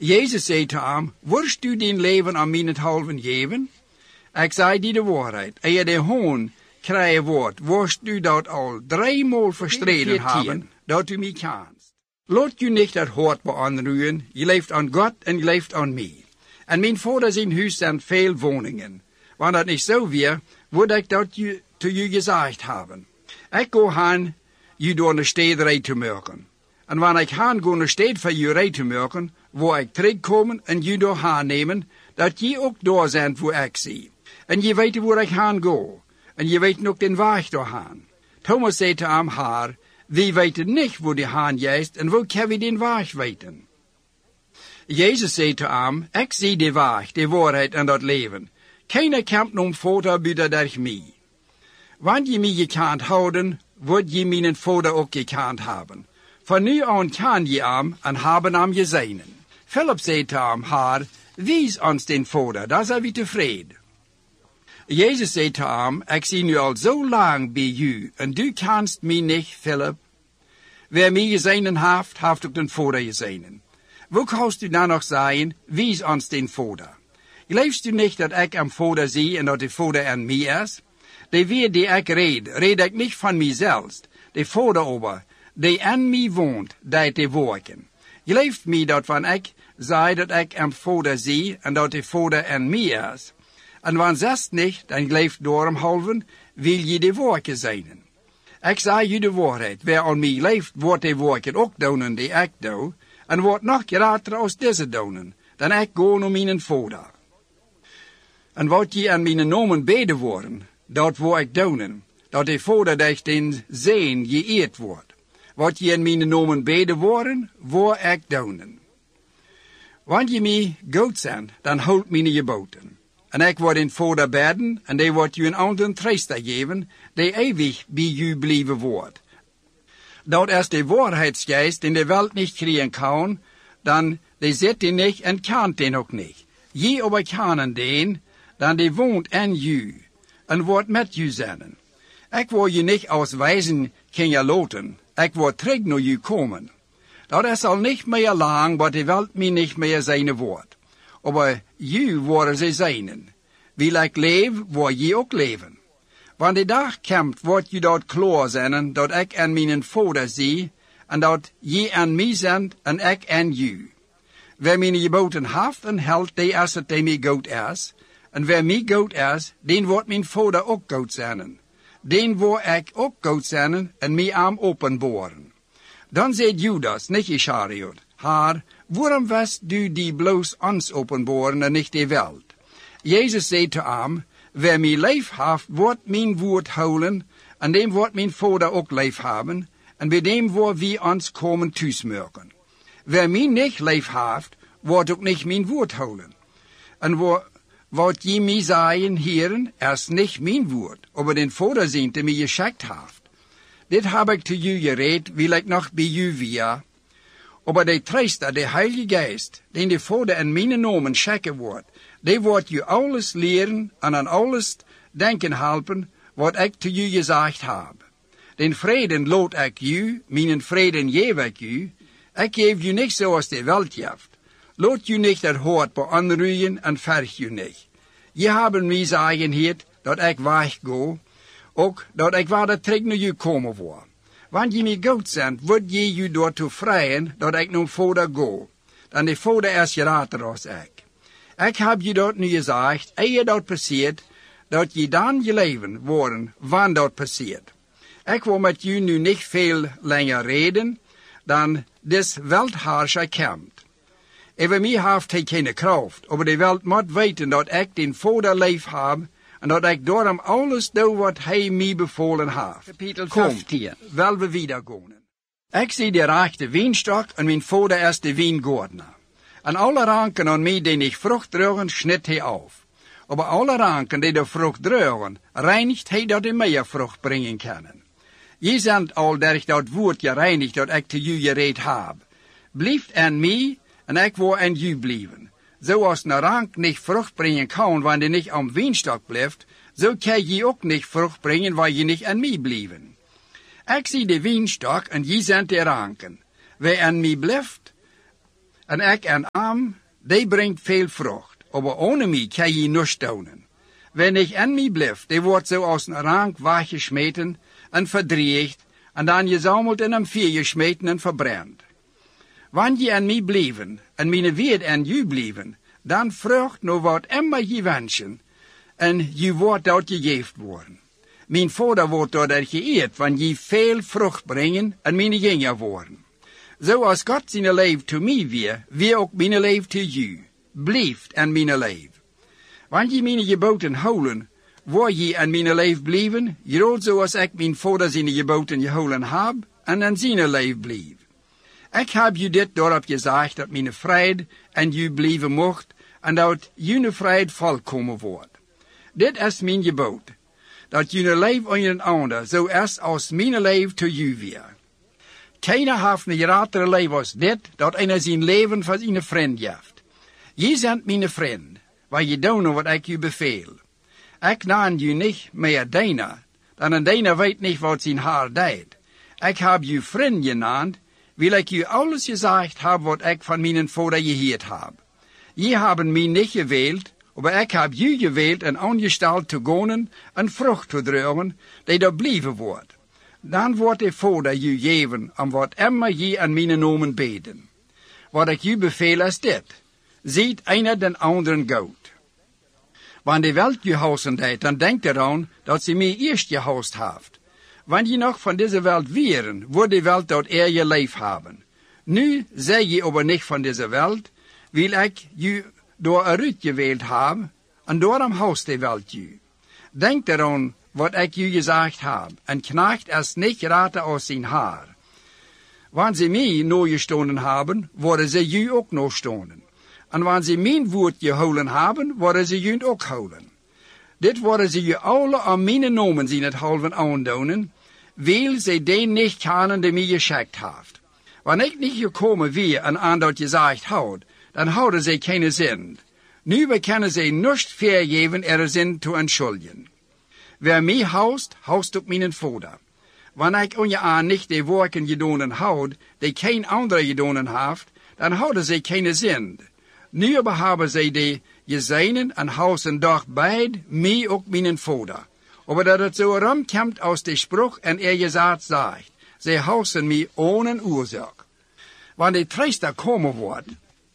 Jezus zei te hem, worst u din leven aan mijnenthalven geven? Ik zei die de waarheid. Eer de hoon krijgen wordt, worst u dat al 3 maal verstreden hebben, dat u mij kent. Laat u niet dat hart beanruien, je leeft aan God en je leeft aan mij. En mijn vader zijn huis zijn veel woningen. Want dat niet zo weer, word ik dat te u gezegd hebben. Ik ga gaan, u door de stad rijden te maken. En wanneer ik gaan ga naar stad voor u rijden te maken, waar ik terugkomen en u door gaan nemen, dat je ook door zijn waar ik zie. En je weet waar ik gaan ga. En je weet ook den weg doorgaan. Thomas zei te hem, Heer, we weten niet waar die haan juist en hoe kan we den weg weten? Jezus zei te hem, ik zie de weg, de waarheid en dat leven. Keiner komt om Vader buiten durch mij. Want je mij gekend houden, wordt je mijn Vader ook gekend hebben. Van nu aan ken je hem en hebben hem gezien. Philip zei te hem, Heer, wijs ons den Vader, dan zijn we tevreden. Jezus zei te hem, ik zie nu al zo lang bij u, en du kennst mij niet, Philip. Wer mij gezien heeft, heeft ook den Vader gezien. Hoe kannst u dan nog zeggen, wijs ons den Vader? Geloofst u niet dat ik am Vader zie en dat de Vader aan mij is? De weer die ik red ik niet van mijzelf. De Vader over, die aan mij woont, deed de werken. Gelooft mij dat wanneer ik zei dat ik am Vader zie en dat de Vader aan mij is? En wanneer zegt niet, dan gelooft daaromhalven, wil je de werken zijn. Ik zei je de waarheid, wer aan mij leeft, wordt de werken ook doen die ik doe, en wordt nog groter als deze doen, dan ik ga naar mijn Vader. En wat je aan mijn namen beden worden, dat wil ik doen, dat de Vader durch den zeen geëerd wordt. Wat je aan mijn namen beden worden, wil ik doen. Want je mij goed zijn, dan houd mijn geboden. En ik word in Vader bidden, en die wordt je een andere trooster geven, die eeuwig bij u blijven wordt. Dat is de waarheidsgeest die de wereld niet krijgen kan, dan die zit die niet en kan den ook niet. Je aber kennen den, dan die woont in u, en wordt met u zijn. Ik wil je niet als wijzen kunnen laten, ik wil terug naar u komen. Dat is al niet meer lang, wat de wereld mij niet meer zijn wordt. Aber u worden ze zijn. Wil ik leven, wil je ook leven. Wanneer de dag komt, wordt je dat klaar zijn, dat ik aan mijn Vader zie, en dat je aan mij bent, en ik aan u. Wer mijn geboden heeft en houdt, die is het die mij goed is. En wer mij goed is, den wordt mijn Vader ook goed zijn. Den word ik ook goed zijn, en mij aan openboren. Dan zei Judas, niet Iscariot, Heer, waarom wist u die bloos ons openboren en niet de wereld? Jezus zei te hem, wer mij lief heeft, wordt mijn woord houden, en dem wordt mijn Vader ook lief hebben, en bij dem wordt wie ons komen thuismerken. Wer mij niet lief heeft, wordt ook niet mijn woord houden. En wat je mij zeggen, heren, is niet mijn woord, aber den Vader zijn die mij geschickt heeft. Dit heb ik te u gereed, wil ik nog bij u weer. Aber de trooster, de Heilige Geest, den de Vader in mijn namen schikken wordt, die wordt u alles leren en aan alles denken helpen, wat ik te u gezegd heb. Den vreden laat ik u, mijn vreden geef ik u. Ik geef u niet zoals de wereld geeft. Laat u niet het hart beanruien en verg u niet. Je hebben mij zeggen hier dat ik wegga, ook dat ik waar terug naar u komen word. Want je mij goed bent, wordt je u daartoe vrijen dat ik naar Vader ga. Dan de Vader is groter als ik. Ik heb je dat nu gezegd, eer dat passeert, dat je dan je leven worden, wanneer dat passeert. Ik wil met u nu niet veel langer reden, dan des weltherrscher komt. Over mij heeft hij geen kracht, maar de wereld moet weten dat ik den Vader lief heb, en dat ik daarom alles doe wat hij mij bevolen heeft. Kapitel 15. Wel we wieder gaan. Ik zie de rechte wijnstok en mijn Vader is de wijngaardenaar. En alle ranken aan mij die niet vrucht dragen, snit hij af. Maar alle ranken die de vrucht dragen, reinigt hij dat die meer vrucht brengen kunnen. Je bent al durch dat woord gereinigd dat ik te u gereed heb. Blijft aan mij en ik wil aan u blijven. Zoals een rank niet vrucht brengen kan wanneer die niet am wijnstok blijft, zo kan je ook niet vrucht brengen waar je niet aan mij blijven. Ik zie de wijnstok en je zijn de ranken. Wie aan mij blijft En ik en arm, die brengt veel vrucht, aber ohne mij kan je niets doen. Wenn ik in mij blijf, die wordt zo als een rank weggesmeten en verdriecht, en dan gesammeld in een vuur gesmeten en verbrand. Wanneer je in mij blijven, en mijn woord in je blijven, dan vrucht nou wat immer je wensen, en je wordt dat gegeven worden. Mijn vader wordt doordat geëerd, wanneer je veel vrucht brengen en mijn jongeren worden. Zoals God zijn leven to mij weer ook mijn leven to u. Blijft in mijn leven. Wanneer je mijn geboten houden, waar je in mijn leven blijven, groot zoals ik mijn vader zijn geboten gehouden heb, en in zijn leven blijf. Ik heb je dit daarop gezegd, dat mijn vrede en u blijven mocht, en dat jullie vrede volkomen wordt. Dit is mijn gebod, dat jullie leven aan een ander zo is als mijn leven to u weer. Keiner heeft een grotere leven als dit, dat einer zijn leven voor zijn vriend heeft. Je bent mijn vriend, waar je doen wat ik u beveel. Ik naam je niet meer deiner, dan een deiner weet niet wat zijn haar deed. Ik heb je vriend genaamd, wil ik u alles gezegd heb wat ik van mijn vader gehoord heb. Je hebben mij niet gewild, maar ik heb u gewild en aangesteld te gaan en vrucht te dragen, die er blijven wordt. Dan wordt de vader u geven om wat immer je aan mijn nomen beden. Wat ik u beveel is dit. Ziet einer den anderen goed. Wanneer de welt gehouden deed, dan denkt eraan dat ze mij eerst gehouden heeft. Wanneer je nog van deze welt wären, wordt de welt dat je leven hebben. Nu zeg je aber niet van deze welt, wil ik je door eruit gewild hebben, en daarom houst de welt je. Denk eraan wat ik je gezegd heb, en knecht is niet raten als zijn haar. Wanneer ze mij nog gestonden hebben, worden ze je ook nog stonden. En wanneer ze mijn woord gehouden hebben, worden ze je ook houden. Dit worden ze je alle aan mijn nomen zien het halven aandoen, wil ze die niet kennen die mij geschikt heeft. Wanneer ik niet gekomen weer en aan dat gezegd houd, dan houden ze geen zin. Nu bekennen ze niet vergeven er zin te entschuldigen. Wer mij haust, haust ook mijn vader. Wanneer ik je aan niet de werken gedonen houd, die geen andere gedonen heeft, dan houden ze geen zin. Nu hebben ze de gezijnen en hausen doch beid, mij ook mijn vader. Maar dat het zo rumkomt als de spruch en gezegd zegt, ze hausen mij ohne oorzaak. Wanneer de triester komen wordt,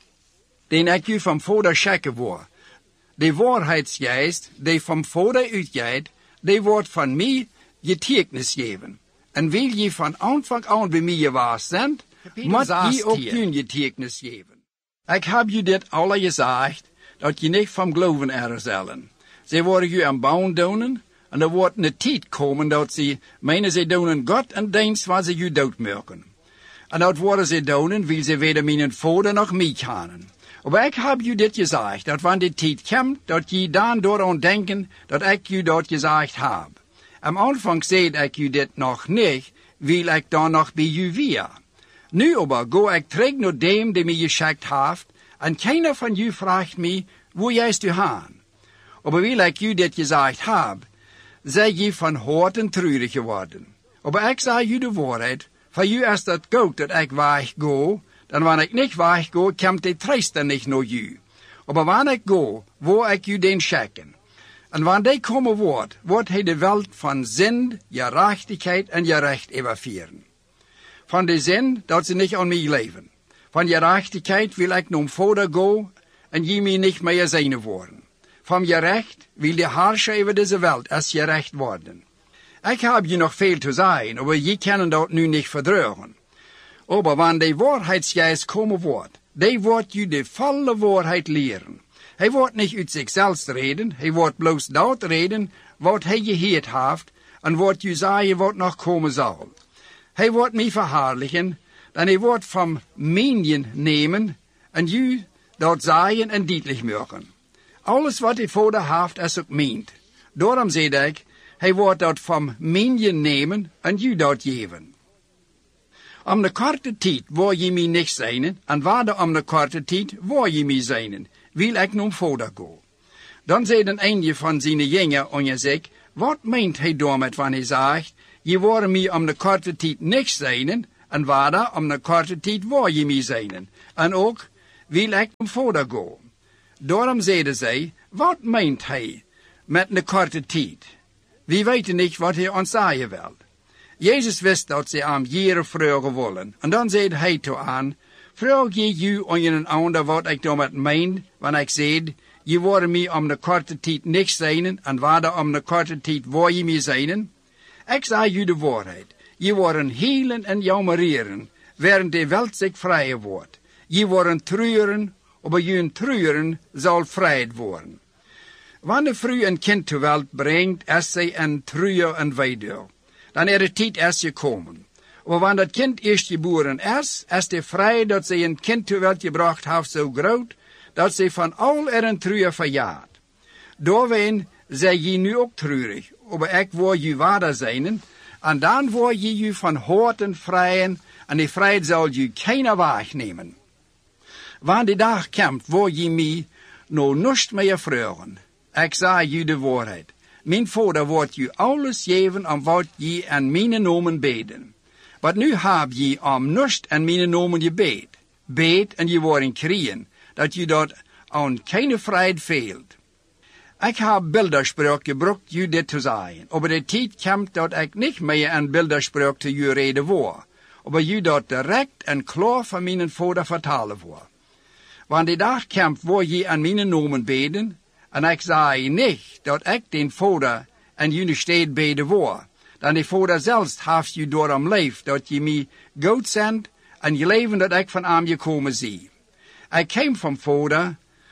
den ik u van vader schikken word, de waarheidsgeest, die van vader uitgaat, die wordt van mij getuigenis geven. En wil je van aanvang aan bij mij geweest zijn, moet je ook hun getuigenis geven. Ik heb je dit alle gezegd, dat je niet van geloven er zullen. Ze worden je aan bouwen doen, en er wordt een tijd komen dat ze meenen ze doen God en dienst waar ze je doodmerken. En dat worden ze doen, wil ze weder mijn vader nog mij kennen. Maar ik heb je dit gezegd, dat wanneer de tijd komt, dat je dan door denken, dat ik je dat gezegd heb. Am aanvang zei ik je dit nog niet, wil ik dan nog bij je weer. Nu aber go ik terug naar dem die mij geschikt heeft, en keiner van u vraagt mij, hoe juist u gaan. Aber wil ik u dit gezegd heb, zij je van harten treurig geworden. Aber ik zeg u de waarheid, voor u is dat goed dat ik weggo, dan wanneer ik niet weggo, komt de triester niet naar u. Aber wanneer ik go, wil ik u den schikken. En wanneer die komen wordt hij de welt van zin, gerechtigheid en gerecht overvieren. Van de zin dat ze niet aan mij leven. Van gerechtigheid wil ik naar vader go en je mij niet meer zijn worden. Van gerecht wil de heerscher over deze welt als gerecht worden. Ik heb je nog veel te zeggen, maar je kan dat nu niet verdragen. Aber wanneer de waarheidsgeest komen wordt, die wordt je de volle waarheid leren. Hij wordt niet uit zichzelf reden, hij wordt bloos dat reden wat hij gehoord heeft en wat je zeggen wat nog komen zal. Hij wordt mij verherrlichen, dan hij wordt van mijnen nemen en je dat zeggen en duidelijk maken. Alles wat de vader heeft is ook meent. Daarom zei ik, hij wordt dat van mijnen nemen en je dat geven. Om de korte tijd waar je mij niet zijn, en waarde om de korte tijd waar je mij zijn, wil ik naar vader gaan. Dan zei de een van zijn jongen aan je zegt, wat meent hij daarmee wanneer hij zegt, je wordt mij om de korte tijd niet zijn, en waarde om de korte tijd waar je mij zijn. En ook, wil ik om Vader gaan. Daarom zeiden zij, wat meent hij met een korte tijd? We weten niet wat hij ons zeggen wil. Jezus wist dat ze hem jaren vragen willen. En dan zei hij toe aan, vraag je aan een ander wat ik daarmee meen, wanneer ik zei, je worden mij om een korte tijd niet zijn, en waarder om een korte tijd waar je mij zijn? Ik zei je de waarheid. Je worden helen en jammeren, während de welt zich vrij wordt. Je worden treuren, aber je treuren zal vrij worden. Wanneer vroeg een kind ter wereld brengt, is zij een treuer en weduwe. Dan de tijd is gekomen. Maar wanneer dat kind eerst geboren is de vrij dat zij een kind ter wereld gebracht heeft zo groot, dat zij van al een treuer verjaart. Doorween zij je nu ook treurig, maar ik wil je waarder zijn, en dan wil je van horten vrijen, en die vrijheid zal je keiner wegnemen. Wanneer die dag komt, wil je mij nog niets meer vragen. Ik zeg je de waarheid. Mijn Vader wordt je alles geven om wat je aan mijn namen beden. Maar nu heb je om niets aan mijn namen gebed. Bid en je wordt krijgen, dat je dat aan keine vrijheid veelt. Ik heb bilderspraak gebruikt je dit te zeggen. Maar de tijd komt dat ik niet meer aan bilderspraak te je reden wil. Maar je dat direct en klaar van mijn Vader vertalen wil. Wanneer de dag komt waar je aan mijn namen beden, en ik zei niet dat ik den Vader en jullie steed beden wil, dan de Vader zelfs heeft je daarom lief dat je mij goed zendt en je leven dat ik van hem gekomen zie. Ik kwam van Vader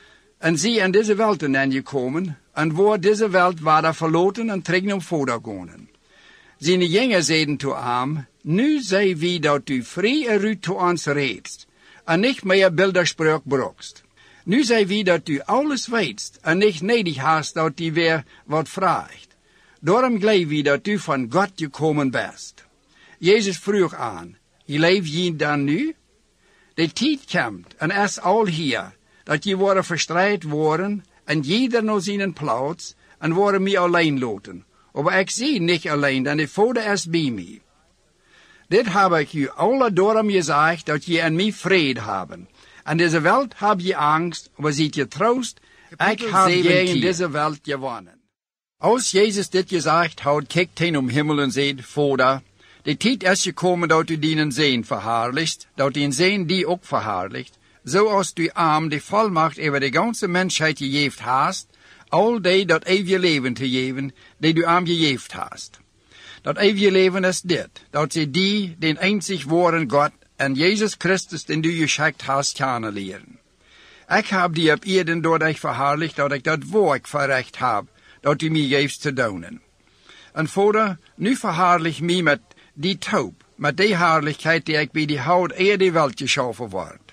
en zie in deze wereld en gekomen, en waar deze wereld waren verloten en terug naar Vader gaan. Zijn jongeren zeiden toe hem, nu zei wie dat u vrij eruit toe ons reedst, en niet meer bilderspraak brokst. Nu zei wie dat u alles weet, en niet nedig hast dat u weer wat vraagt. Daarom geloof wie dat u van God gekomen bent. Jezus vroeg aan, je leeft je dan nu? De tijd komt, en is al hier, dat je worden verstrijd worden, en jeder naar zijn plaats, en worden mij alleen laten. Maar ik zie niet alleen, dan de Vader is bij mij. Dit heb ik u alle daarom gezegd, dat je en mij vrede hebben. En deze wereld heb je angst, maar ziet je troost, ik heb je in deze wereld gewonnen. Als Jezus dit gezegd had, kijkt hij om hemel en zei, Vader, de tijd is gekomen dat u dienen zijn verhaarlicht, dat die zijn die ook verhaarlicht, zoals u arm de volmacht over de ganze mensheid gegeven hast, al die dat eeuwige leven te geven, die u arm gegeven hast. Dat eeuwige leven is dit, dat ze die, den einzig waren God, en Jezus Christus, den du geschickt hast, kennenleren. Ik heb die op eerden door dich verhaarlicht, dat ik dat werk verrecht heb, dat u mij geeft te doen. En Vader, nu verhaarlich mij met die taub, met die herrlichkeit die ik bij die hout eer de wereld geschaffen word.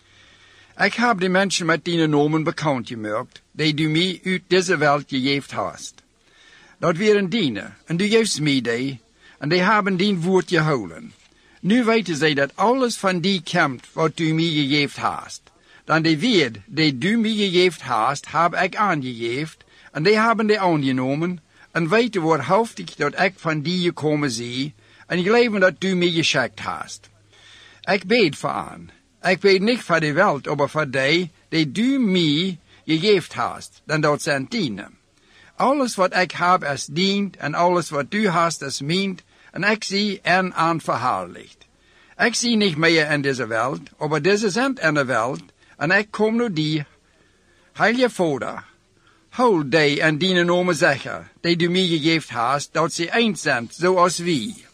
Ik heb de mensen met die namen bekend gemaakt, die du mij uit deze wereld gegeven hast. Dat waren dienen, en du geeft mij die, en die hebben dien woord gehouden. Nu weten zij dat alles van die komt wat u mij gegeven hast. Dan de woord die du mij gegeven hast, heb ik aangegeven, en die hebben die aangenomen, en weten waarhaftig dat ik van die gekomen zie, en geloven dat du mij geschikt hast. Ik bid voor aan. Ik bid niet voor de wereld, maar voor die du mij gegeven hast, dan dat zijn dienen. Alles wat ik heb is dient, en alles wat du hast is meent, en ik zie en aan verhaarlicht. Ik zie niet meer in deze wereld, maar deze zijn in de wereld, en ik kom naar die. Heilige Vader, hou die en die namen zeggen, die du mij gegeven hast, dat ze eens zijn, zoals wie.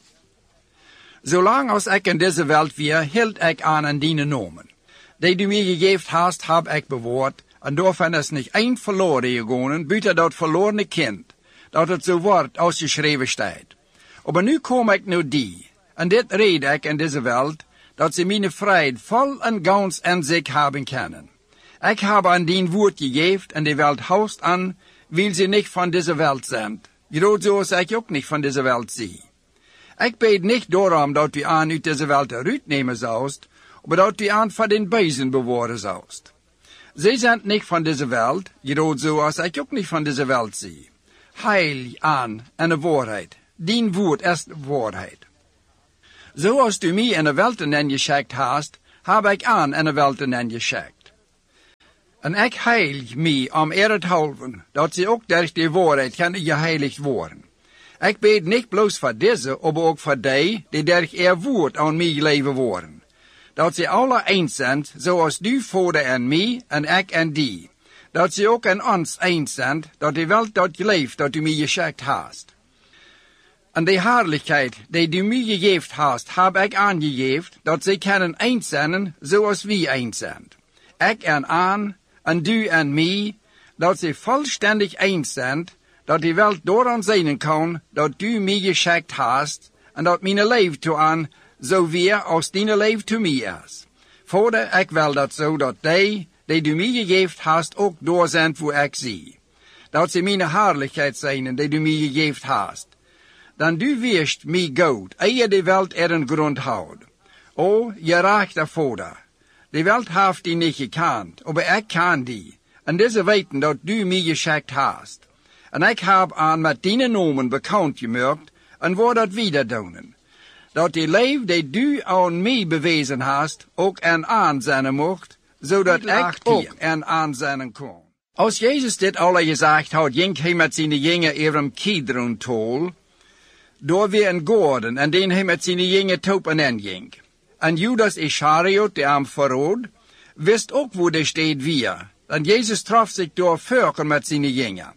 Zolang als ik in deze wereld weer, hield ik aan die namen. Die du mij gegeven hast, heb ik bewaard, en daarvan is niet één verloren gegaan, buiten dat verlorene kind, dat het zo wordt als geschreven staat. Maar nu kom ik naar die, en dit red ik in deze wereld, dat ze mijn vrijheid vol en gans in zich hebben kunnen. Ik heb aan die woord gegeven, en de wereld houdt aan, wil ze niet van deze wereld zijn. Groot zoals ik ook niet van deze wereld zie. Ik bid niet daarom dat u aan uit deze wereld eruit nemen zoust, maar dat u aan van den bijzen bewaren zoust. Zij zijn niet van deze wereld, groot zoals ik ook niet van deze wereld zie. Heil aan en de waarheid. Dien woord is de waarheid. Zoals u mij in de wereld en geschikt hast, heb ik aan in de wereld en geschikt. En ik heilig mij om erethalven, dat ze ook door de waarheid kunnen geheiligd worden. Ik bid niet bloos voor deze, maar ook voor die door woord aan mij leven worden. Dat ze alle eens zijn, zoals du, Vader, en mij, en ik en die. Dat ze ook in ons eens zijn, dat de wereld dat leeft, dat u mij geschikt hast. En de heerlijkheid die du mij gegeven hast, heb ik aangegeven, dat ze kunnen eens zijn, zoals wij eens zijn. Ik en aan, en du en mij, dat ze vollständig eens zijn, dat de wereld door ons zien kan, dat du mij geschikt hast, en dat mijn leven toe aan, zo weer als dine leven toe mij is. Vader, ik wil dat zo, dat die du mij gegeven hast, ook door zijn voor ik zie. Dat ze mijn heerlijkheid zijn, die du mij gegeven hast. Dan du wirst mij goed, eer de wereld een grond houdt. O, je rechte Vader, de wereld heeft die niet gekend, maar ik kan die. En deze weten dat du mij geschikt hast. En ik heb aan met dine nomen bekend gemaakt, en word dat wieder doen. Dat die leven die du aan mij bewezen hast, ook en aanzien mocht, zodat ik ook en aanzien kon. Als Jezus dit alle gezegd had, ging hij met zijn jongen even Kidron-tol, door weer een gordon, en den hij met zijn jongen topen en ging. En Judas Ischariot, de hem verrood, wist ook wo de steed weer, en Jezus trof zich door vurken met zijn jongen.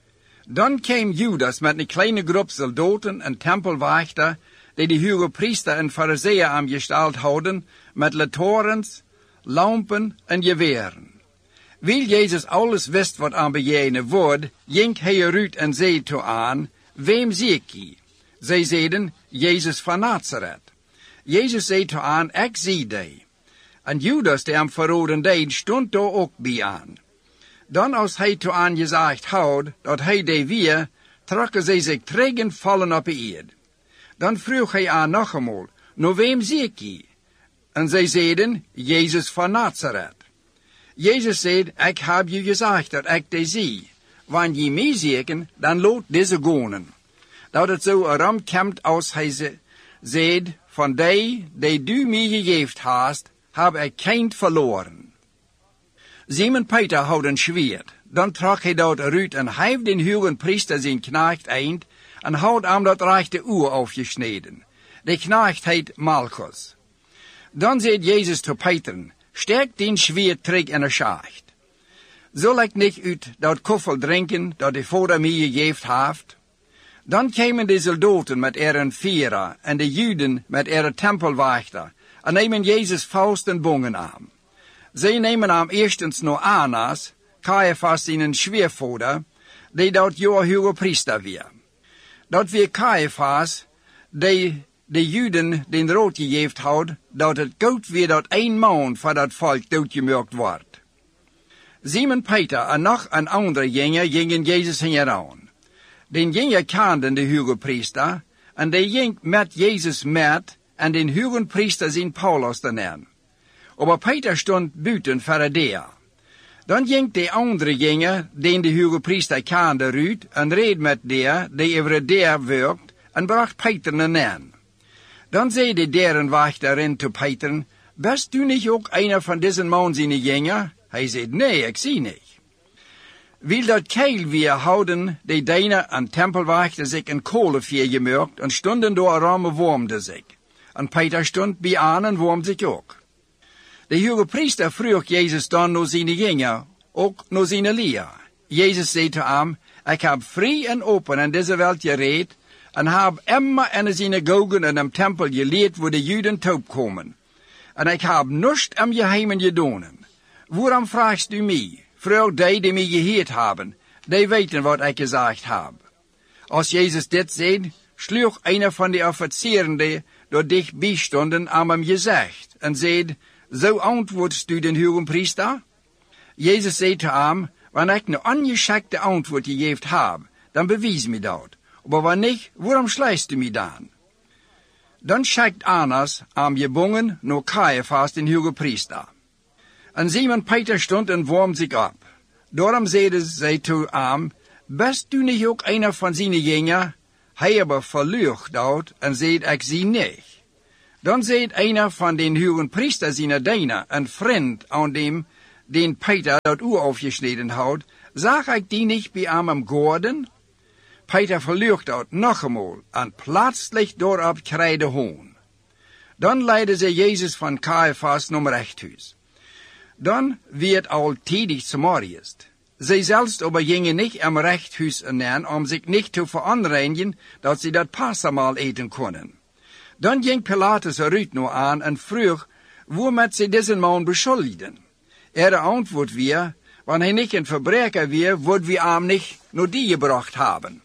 Dan kwam Judas met een kleine groep soldaten en tempelwachter, die de hoge priester en fariseeën aangesteld hadden, met lantaarns, lampen en geweren. Wil Jezus alles wist wat aan bejenen wordt, ging hij eruit en zei toe aan, wem zie ik je? Zij zeiden, Jezus van Nazareth. Jezus zei toe aan, ik zie die. En Judas, die hem verroden deed, stond daar ook bij aan. Dan als hij toe aan gezegd had, dat hij die weer, trokken zij zich terug en vallen op de eerd. Dan vroeg hij aan nog eenmaal, nou wem zie ik je? En zij zeiden, Jezus van Nazareth. Jezus zei, ik heb je gezegd dat ik die zie. Wanneer je mij zieken, dan laat deze gaan. Dat het zo erom komt als hij zei, van die du mij gegeven hast, heb ik geen verloren. Simon Peter had een zwaard. Dan trok hij dat eruit en heeft den hoge priester zijn knecht eind en had hem dat rechte oor afgesneden. De knecht heet Malchus. Dan zei Jezus tot Peter, steek den zwaard terug in de schacht. Zal ik niet uit dat koffel drinken dat de Vader mij gegeven heeft? Dan kwamen de soldaten met een vierer en de Juden met een tempelwachter en nemen Jezus vast en bongen aan. Zij nemen hem eerstens naar Annas, Caiaphas zijn schweervader, die dat jaar hoge priester weer. Dat weer Caiaphas, die de Juden den rood gegeven had, dat het goed weer dat 1 maand voor dat volk doodgemaakt wordt. Simon Peter en nog een andere jongen gingen Jezus heen aan. Den jongen kenden de hoge priester, en die ging met Jezus met, en den hoge priester zijn Paulus daarna. Maar Peter stond buiten voor de deur. Dan ging de andere jongen, den de hoge priester kende, uit en reed met die over de deur werkt, en bracht Peter naar. Dan zei de derenwachterin tot Peter, bist du niet ook einer van deze man zijn jongen? Hij zei, nee, ik zie niet. Wil dat keil weer houden, de diener en tempelwachter zich een kolenvuur gemaakt en stonden door ramen warmde zich. En Peter stond bij aan en warmde zich ook. De hoge priester vroeg Jezus dan naar zijn jongen, ook naar zijn leer. Jezus zei te hem, ik heb vrij en open in deze wereld gereed, en heb immer in de synagogen en im tempel geleerd waar de Juden toop komen. En ik heb niets im geheimen gedaan. Waarom vraagst u mij? Vraag die mij gehoord hebben, die weten wat ik gezegd heb. Als Jezus dit zei, sloeg einer van de officieren die door dichtbij stonden aan hem gezegd, en zei, zo antwoordst u den hoge priester? Jezus zei te hem, wanneer ik een ongeschikte antwoord gegeven heb, dan bewijs me dat. Maar wanneer niet, waarom sluist u me dan? Dan schikt Annas hem gebonden naar Caiaphas, den hoge priester. En Simon Peter stond en warmde zich op. Daarom zeiden zij toe hem, bist u niet ook einer van zijn jongen? Hij aber verlucht dat en zei, ik zie niet. Dan zei einer van den hoge priester zijn diener, een vriend aan dem, den Peter dat Ohr aufgeschnitten had, zag ik die niet bij hem am Gordon? Peter verlucht dat nog eenmaal, en plötzlich doorop kreeg de hoon. Dan leidden ze Jezus van Caiaphas naar rechthuis. Dan werd al tijdig 's morgens. Zij zelfs aber gingen niet am rechthuis neer, om zich niet te veranreinigen, dat ze dat Passamaal eten konden. Dan ging Pilatus eruit nog aan en vroeg, waarmee ze deze man beschuldigden. Antwoord weer, wanneer hij niet een verbreker weer, wordt we hem niet naar die gebracht hebben.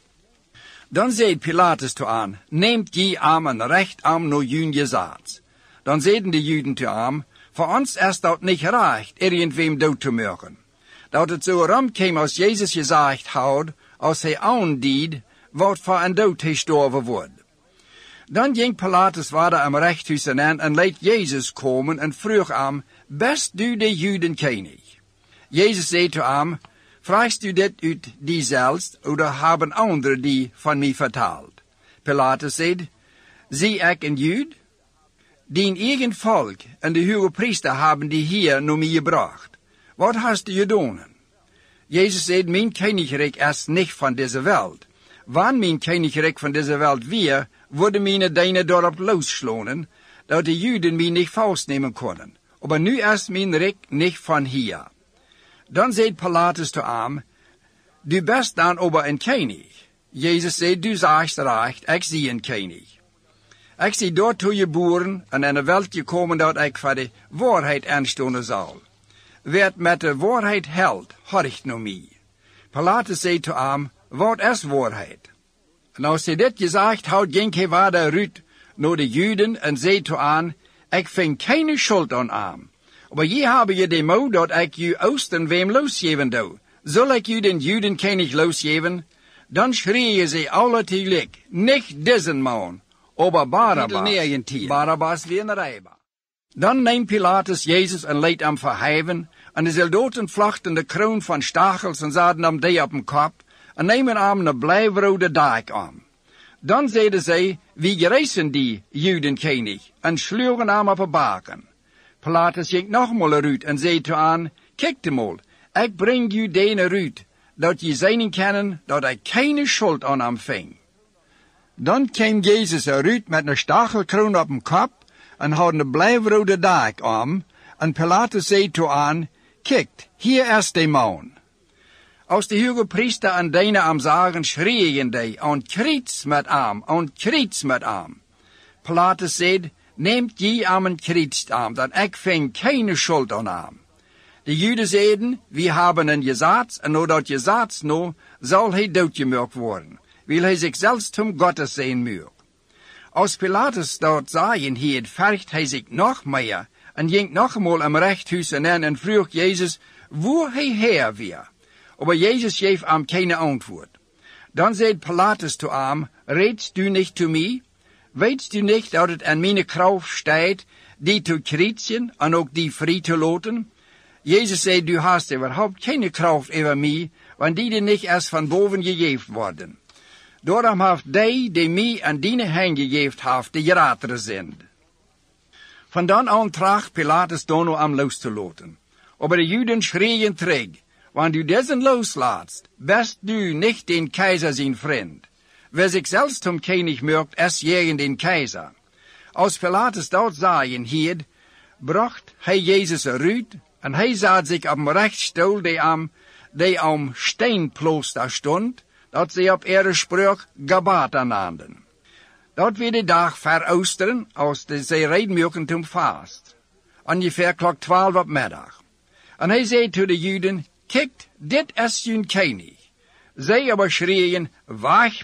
Dan zei Pilatus toe aan, neemt je hem een recht aan naar jullie gezaad. Dan zeiden de Juden toe hem, voor ons is dat niet recht, irgendwem dood te maken. Dat het zo ramkwam als Jezus gezegd had, als hij aandeed, wat voor een dood hij gestorven wordt. Dan ging Pilatus verder am rechthuis aan en liet Jezus komen en vroeg hem, best du de Juden koning? Jezus zei toe hem, vraagst u dit uit die zelfs, oder hebben anderen die van mij vertaald? Pilatus zei, zie ik een Jood? Dien eigen volk en de hoge priester hebben die hier naar mij gebracht. Wat hast du gedaan? Jezus zei, mijn koninkrijk is niet van deze wereld. Wanneer mijn koninkrijk van deze wereld weer, worden mijn dijnen daarop losgesloten, dat de Juden mij niet vastnemen konden. Maar nu is mijn rijk niet van hier. Dan zei Pilatus toe hem, du bent dan aber een koning. Jezus zei, du zegt recht, ik zie een koning. Ik zie daartoe geboren en in de wereld gekomen dat ik voor de waarheid aanstonden zal. Werd met de waarheid held, horcht naar mij. Pilatus zei toe hem, wat is waarheid? En als hij dit gezegd had, ging hij verder uit naar de Juden en zei toe aan, ik vind geen schuld aan hem. Maar je hebben je de moed dat ik je oosten wem losgeven doe. Zal ik je den Juden koning losgeven? Dan schreeuwen ze alle tegelijk, niet deze man, maar Barabbas. Barabbas weer een rijber. Dan neemt Pilatus Jezus en leidt hem verheven, en de soldaten vlochten de kroon van stachels en zaten hem die op een kop, en nemen hem een blijvrode dijk aan. Dan zeiden zij, wie gerezen die Judenkoning, en sloegen hem op een baken. Pilatus ging nogmaals eruit en zei toe aan, kijk mal, ik breng u dene eruit, dat je zien kennen dat ik geen schuld aan hem ving. Dan kwam Jezus eruit met een stachelkroon op een kop, en had een blijvrode dijk aan, en Pilatus zei toe aan, kijk, hier is de man. Als de hoge priester en dene am zagen, schreeuwen die, aan kriets met hem. Pilatus zei, neemt je aan een kriets aan, dat ik ving geen schuld aan hem. De Juden zeiden, we hebben een gezaad, en door dat gezaad nou, zal hij doodgemaakt worden, wil hij zichzelf zum Gottes zijn moet. Als Pilatus dat zagen hield, vergt hij zich nog meer, en ging nog eenmaal am rechthuis aan en vroeg Jezus, waar hij her weer. Maar Jezus geeft hem geen antwoord. Dan zei Pilatus toe hem, redst du niet toe mij? Weet du niet dat het aan mijn kracht staat, die te kritsen en ook die vrij te laten? Jezus zei, du hast überhaupt keine kracht over mij, want die niet is van boven gegeven worden. Daarom heeft die mij aan die hand gegeven heeft, de geratere zijn. Van dan aan tracht Pilatus dan om los te laten. Maar de Juden schreeuwen terug, want du dezen loslaatst, best du niet den keizer zijn vriend. Wer zich zelfs zum König maakt, is gegen den keizer. Als Pilatus dat zagen hield, bracht hij Jezus eruit, en hij zat zich op een rechtstoel die am Steenplooster stond, dat ze op ihre Sprache Gabata naamden. Dat weer de dag ver oosteren, als ze redenmaken zum Fast. Ongeveer klok 12 op middag. En hij zei tot de Juden, kijk, dit is hun koning. Zij aber schreeuwen, weg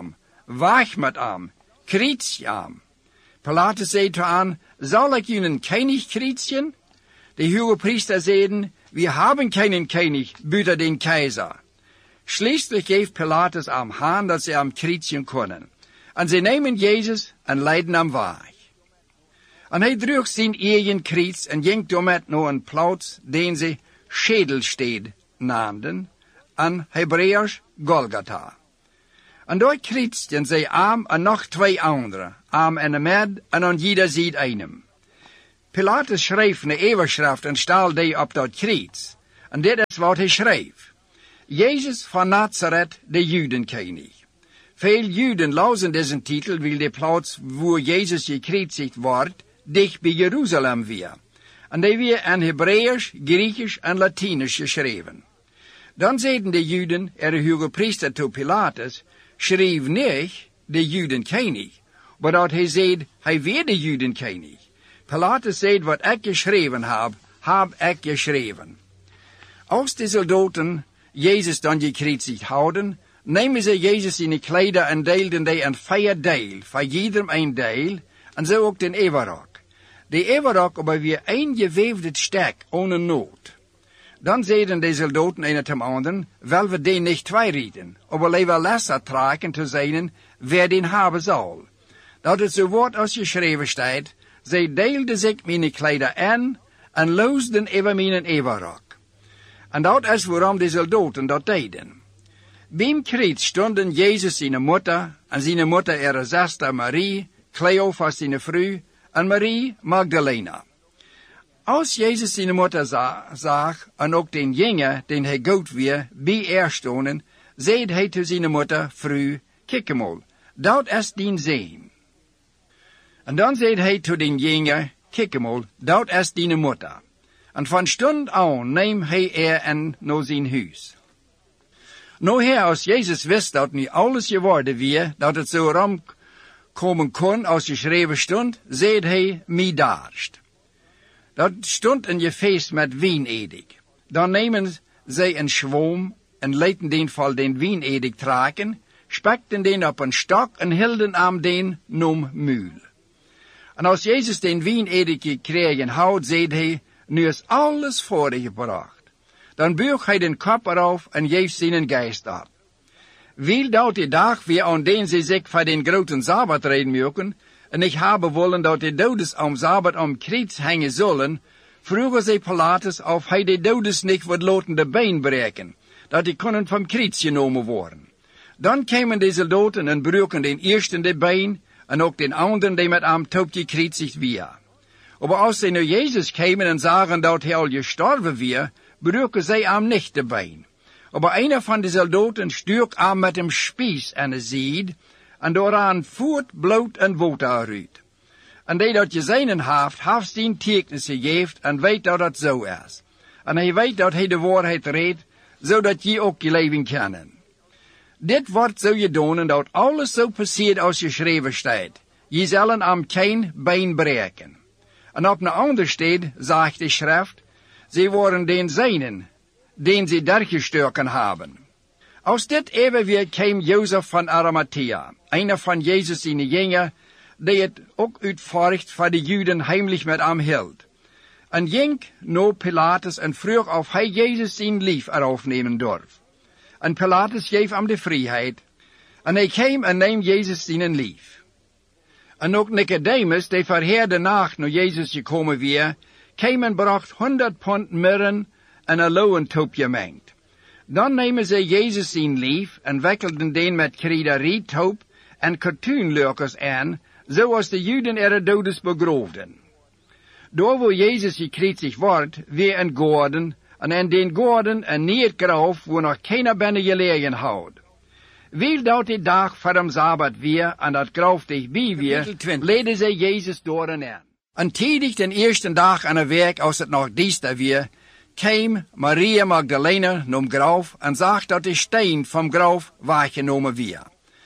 met hem, kriets hem. Pilatus zei toe aan, zal ik jullie koning krietsen? De hoge priester zeiden, wir haben keinen König, buiten den Keizer. Schließlich geeft Pilatus am aan dat ze am krietsen kunnen. En ze nemen Jezus en leiden hem weg. En hij droeg zijn eigen kriets en ging daarmee naar een plaats den ze Schädelsteed naamden, en Hebreeuws Golgotha. En daar krietsten zij hem en nog twee anderen, hem in de midden en aan jeder zijde einem. Pilatus schreef een eeuwschrift en staal die op dat kruis. En dit is wat hij schreef. Jezus van Nazareth, de Judenkoning. Veel Juden lazen deze titel, wil de plaats waar Jezus gekruisigd wordt, dicht bij Jeruzalem weer. En die weer in Hebreeuws, Griechisch en Latinisch geschreven. Dan zeiden de Juden, de hoge priester tot Pilatus, schreef niet de Judenkoning, maar dat hij zei, hij weer de Judenkoning. Pilatus zei, wat ik geschreven heb ik geschreven. Als de soldaten Jezus dan gekruisigd houden, nemen ze Jezus in de kleider en deelden die in 4 deel, voor iedereen een deel, en zo ook den everok. De everok aber weer een geweefd stek, ohne nood. Dan zeiden de soldaten een ten anderen, wel we den niet 2 rieten, aber liever lesser tragen te zijn, wer den hebben zal. Dat het zo wordt als geschreven staat, zij deelden zich mijn kleider aan, en loosden over mijn everok. En dat is waarom de soldaten dat deden. Beim kruis stonden Jezus zijn moeder, en zijn moeder zuster Marie, Cleophas zijn vrouw, en Marie Magdalena. Als Jezus zijn moeder zag, en ook den jongen, den hij goed weer, bij stonden, zei hij te zijn moeder, vrouw, kijk eenmaal, dat is dien zoon. En dan zei hij te den jongen, kijk eenmaal, dat is dien moeder. En van stund aan neem hij in naar zijn huis. Nou als Jezus wist dat niet alles geworden weer, dat het zo ram komen kon als geschreven stond, zei hij, mij daarst. Dat stond een gefeest met wijnedig. Dan nemen zij een schwam en lieten den van den wijnedig traken, spekten den op een stok en hielden aan den nom muul. En als Jezus den wijnedig gekregen had, zei hij, nu is alles voorgebracht. Dan buig hij den kop eraf en geeft zijn geest op. Wil dat de dag weer aan den ze zich voor den groten Sabbat reden mogen, en ik hebben willen dat de dodes am Sabbat am kruis hangen zullen, vroegen zij Pilatus of hij de dodes niet wat laten de been breken, dat die kunnen van kruis genomen worden. Dan kwamen de soldaten en broken den eersten de been, en ook den anderen die met am top gekruisigd weer. Maar als zij naar Jezus kwamen en zagen dat hij al gestorven weer, broken zij am niet de been. Maar einer van de soldaten stuk am met een spies en een zied, en dooraan voert bloed en water uit. En die dat gezien heeft zijn tekens gegeven en weet dat het zo is. En hij weet dat hij de waarheid redt, zodat je ook je leven kennen. Dit wordt zo gedaan dat alles zo passiert als geschreven staat. Je zullen am geen been breken. En op een ander staat, zegt de schrift, ze worden den zijnen, den ze dergestoken hebben. Als dit even weer kwam Jozef van Arimathea, einer van Jezus zijn jongen, die het ook uitvoert voor de Juden heimlich met hem hield. En ging naar Pilatus en vroeg of hij Jezus zijn lief erop nemen durf. En Pilatus geef hem de vrijheid, en hij kwam en neem Jezus zijn lief. En ook Nicodemus, die verheerde nacht naar Jezus gekomen weer, kwam en bracht 100 pond mirren en een loewentoopje mengt. Dan nemen ze Jezus zijn lief en wekkelden den met kruideritoop en katoenlurkers aan, zoals de Juden er dodes begroofden. Door waar Jezus gekruisigd wordt, weer een gordel, en in den gordel een niet graf, waar nog keiner binnen gelegen houdt. Wil dat die dag voor de Sabbat weer, en dat graf dichtbij weer, leden ze Jezus door en aan. En tidig den eerste dag aan de week, als het nog diester weer, kwam Maria Magdalena naar graf en zag dat de steen van graf weggenomen weer.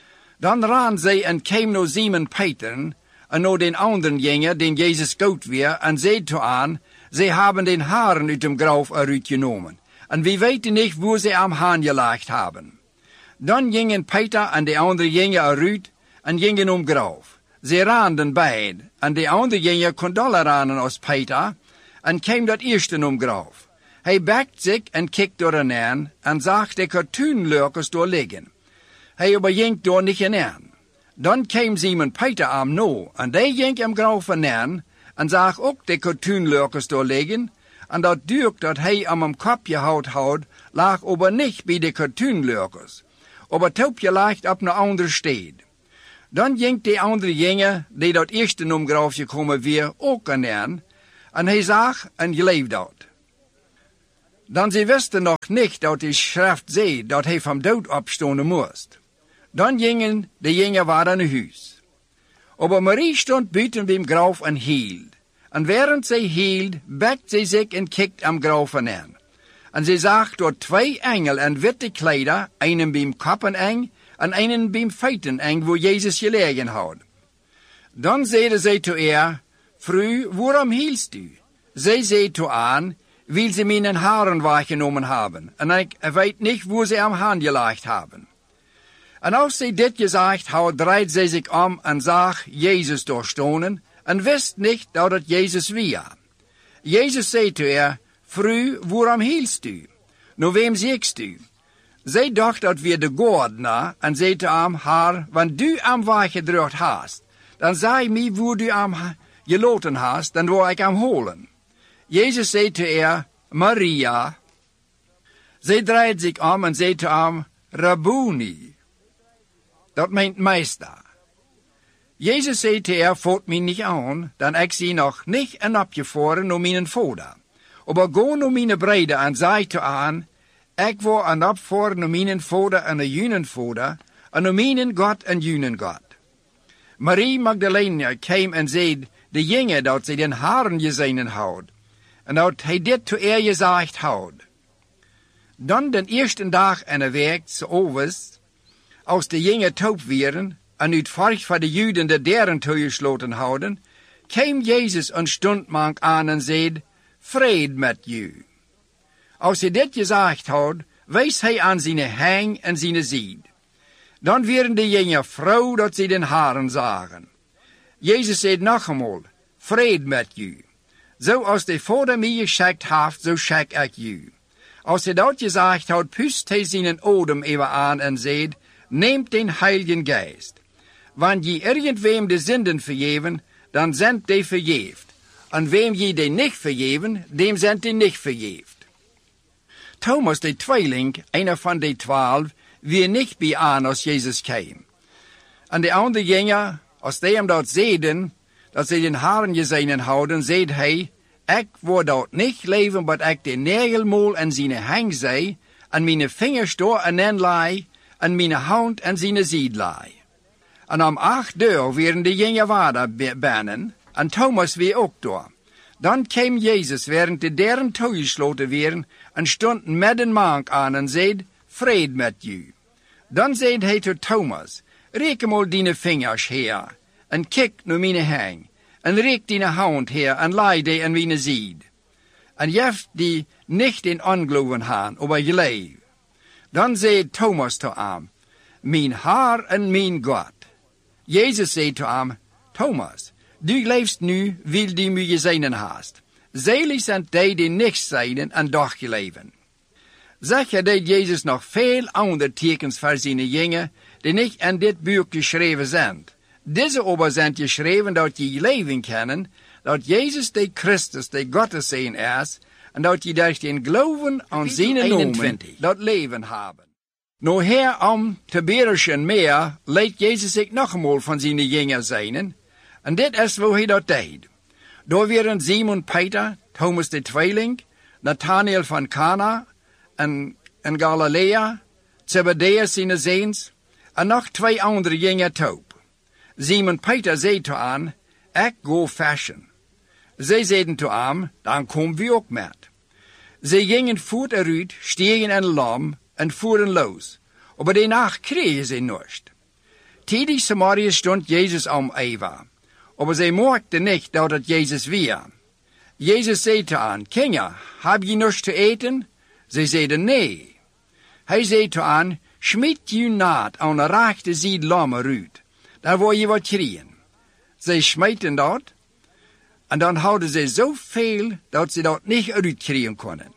Dan ran zij en kwam naar Simon Peter en naar den anderen jongen, den Jezus goed weer, en zei toe aan, zij hebben den haren uit dem graf eruit genomen. En we weten niet waar ze am haan gelegd hebben. Dan gingen Peter en de andere jongen eruit en gingen graf. Ze raanden beid, en de andere jongen kon doller ranen als Peter, en kwam dat eerste graf. Hij bekt zich en kijkt door een aan, en zag de katoenlurkers door liggen. Hij aber door niet aan. Dan kwam Simon Peter am no, en die ging am graf aan, en zag ook de katoenlurkers door liggen, en dat duurt dat hij am kop gehouden had, lag aber niet bij de katoenlurkers, aber toopje lag op een andere steed. Dan ging de andere jongen, die dat eerste graf gekomen weer, ook aan, En hij zag en geleefde dat. Dan ze wisten nog niet dat de schrift zei dat hij van dood opstonden moest. Dan gingen de jongen weer naar huis. Aber Marie stond buiten bij het graf en hield. En während zij hield, bekt zij zich en kijkt am graf aan. En zij zag dort 2 engel en witte kleider, einen beim kappeneng en einen beim feiteneng, wo Jezus gelegen had. Dan zeide zij toe Vrouw, waarom hielst u? Zij zei toe aan, wil ze mijn haren weggenomen hebben, en ik weet niet waar ze am Haan gelegd hebben. En als zij dit gezegd had, draaide zij zich om en zag Jezus doorstonen, en wist niet dat het Jezus was. Jezus zei toe Vrouw, waarom hielst u? Nou wem ziekst u? Zij dacht dat we de goordenaar, en zei te hem, Heer, wanneer du am weggedrukt hast, dan zei mij waar du am geloten hast, dan wou ik hem holen. Jezus zei te Maria. Zij draaide zich om en zei te hem, Rabboni. Dat meent meester. Jezus zei te voert mij niet aan, dan ik zie nog niet een opgevaren naar mijn vader. Aber go naar mijn breder en zei te aan, ik wil een opvaren naar mijn vader en een junen vader, en naar mijn God en junen God. Marie Magdalena kwam en zei de jongen dat zij den haren gezien had, en dat hij dit toe gezegd had. Dan den eerste dag en de week, s'overs, als de jongen taub waren, en uit furcht voor de Juden de deuren toegesloten hadden, kwam Jezus een stundmank aan en zei, Vrede met u. Als hij dit gezegd had, wees hij aan zijn hang en zijn zied. Dan werden de jongen vrouw dat ze den haren zagen. Jezus zei nog eenmaal, Vrede met u. Zoals de Vader mij geschikt heeft, zo schik ik u. Als hij dat gezegd had, pust hij zijn odem even aan en zei, Neemt den Heiligen Geist. Wanneer je irgendwem de zinden vergeven, dan zijn die vergeefd. En wem je die niet vergeven, dem zijn die niet vergeefd. Thomas, de tweeling, einer van de 12, wie niet bij aan als Jezus kwam. En de andere jongen, als die hem dat zeiden, dat ze den haren gezien hadden, zei hij, ik word dat niet leven, maar ik de negelmoel en zijn hang zei, en mijn vingers door en en lei, en mijn hand en zijn zied lei. En om 8 uur werden de jongen wader binnen, en Thomas weer ook door. Dan kwam Jezus, während de deuren toegesloten werden, en stond met een mank aan en zei, Vrede met u. Dan zei hij tot Thomas, Reik mal dine vingers her, en kijk naar mijn hang, en reik dine hand her, en lei die aan mijn zied. En jeft die nicht in ongeloven haan, aber geloof. Dan zei Thomas tot hem, Mijn Heer en mijn God. Jezus zei tot hem, Thomas, du leefst nu, wil die mij gezien hast. Zelig zijn die niet zeiden en doch geleven. Zeker deed Jezus nog veel andere tekens voor zijn jongen, die niet in dit boek geschreven zijn. Deze aber zijn geschreven dat je leven kennen, dat Jezus de Christus, de Gottes zijn is, en dat je durch den geloven aan zijn nomen dat leven hebben. Nou her om te berischen meer, leidt Jezus zich nog eenmaal van zijn jongen zijn, en dit is hoe hij dat deed. Daar waren Simon Peter, Thomas de tweeling, Nathanael van Cana, en Galilea, Zebedeus zijn zoons, en nog 2 andere jongen taub. Simon Peter zei toe aan, ik go fischen. Zij zeiden toe aan, dan komen we ook met. Zij gingen voort eruit, stegen in lam en voeren los. Maar daarna kregen ze niets. Tijdens Samaria stond Jezus om Eva. Maar zij merkten niet dat het Jezus was. Jezus zei toe aan, Kinder, heb je niets te eten? Zij zeiden nee. Hij zei toe aan, schmied je naad aan de rechte zijde lam eruit. Dan wil je wat krijgen. Zij smeten dat. En dan hadden ze zoveel dat ze dat niet uitkrijgen konden.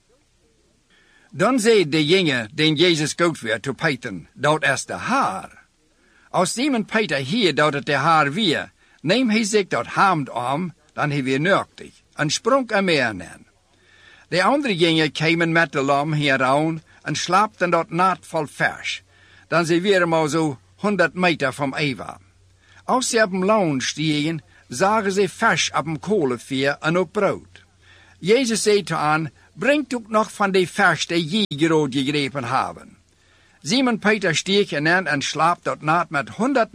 Dan zei de jongen, den Jezus goed werd, te Peter, dat is de Heer. Als Simon Peter hier dat het de Heer weer, neem hij zich dat hemd om, dan hij weer nuchtig, en sprong er meer in. De andere jongen kwamen met de lam hieraan en slaapten dat naad vol vers. Dan ze weer maar zo 100 meter van Eva. Als ze op hem loon stiegen, zagen ze vers op een kolenvuur en ook brood. Jezus zei toe aan, brengt ook nog van die vers die je groot gegrepen hebben. Simon Peter steeg in en slaap dat nacht met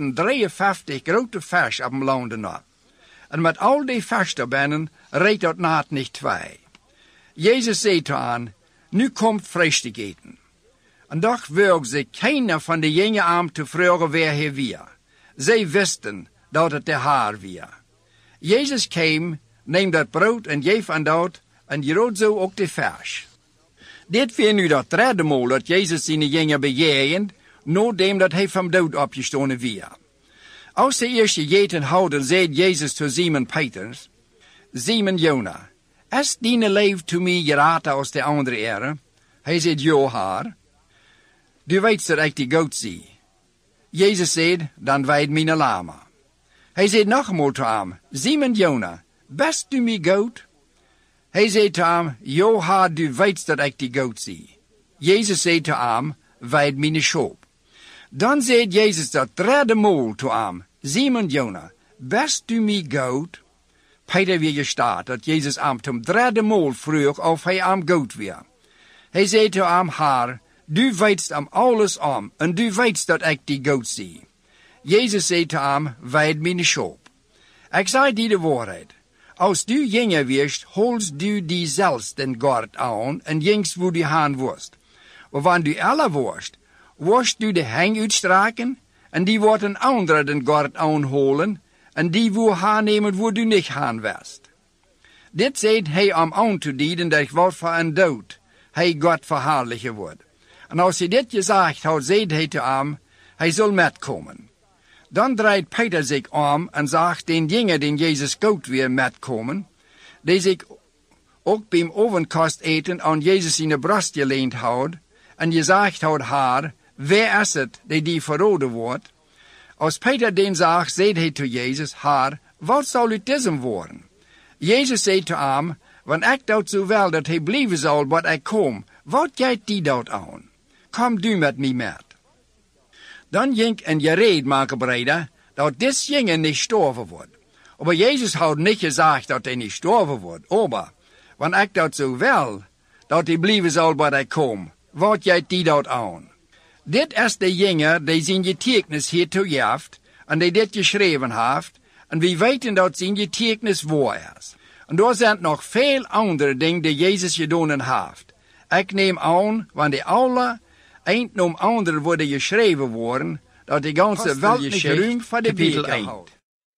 153 grote vers op een londe nacht. En met al die vers daarbinnen reed dat nacht niet 2. Jezus zei toe aan, nu komt vlees te eten. En doch wilde ze keiner van de jonge aan te vragen wie hij weer. Zij wisten dat het de haar weer. Jezus kwam, neem dat brood en geef aan dat, en je rood zo ook de vers. Dit weer nu dat derde maal dat Jezus zijn jongen bejegend, nadat dat hij van dood opgestonden weer. Als de eerste jeten houden, zei Jezus tot Simon Peters, Simon Jona, is die leven to mij geraten als de andere ere? Hij zei, ja, haar. Du weet dat ik die goot zie. Jezus zei, dan weet mijn lama. Hij zei nog eenmaal tot hem, Simon Jona, best du mij goot? Hij zei tot hem, ja, haar, du weet dat ik die goot zie. Jezus zei tot hem, weet mijn schoop. Dan zei Jezus dat derde maal tot hem, Simon Jona, best du mij goot? Peter weer gestaat dat Jezus hem tom derde maal vroeg of hij hem goot weer. Hij zei tot hem, haar, du weet am alles om, en du weet dat ik die goot zie. Jezus zei tot hem, weet mijn schoop. Ik zei die de waarheid. Als du jonger wirst, holst du die zelfs den gord aan, en jengst wo du haan worst. Maar wanneer du alle worst du de heng uitstraken, en die wordt een andere den gord aanholen, en die wo haan nemen wo du niet haan west. Dit zei hij om aan te dienen dat ik word voor een dood, hij God verhaarlijken wordt. En als hij dit gezegd had, zei hij te hem, hij zal metkomen. Dan draait Peter zich om en zegt den jongen den Jezus goot weer metkomen, die zich ook beim ovenkost eten aan Jezus in de borst geleend houdt, en gezegd had haar, wie is het die verroden wordt? Als Peter den zegt, zei hij tot Jezus, haar, wat zal het diesem worden? Jezus zei tot hem, want ik dat zo wel dat hij blijven zal wat ik kom, wat gaat die dat aan? Kom du met mij met. Dan ging en gereed maken breder, dat dit jongen niet sterven wordt. Maar Jezus had niet gezegd dat hij niet sterven wordt, maar, want ik dat zo wel, dat hij blijven zal wat ik kom, wat gaat die dat aan? Dit is de jongen die zijn getuigenis hiertoe heeft, en die dit geschreven heeft, en we weten dat zijn getuigenis waar is. En er zijn nog veel andere dingen die Jezus gedaan heeft. Ik neem aan, want die alle eind om andere worden geschreven worden, dat de ganze welt niet ruim voor de beker houdt.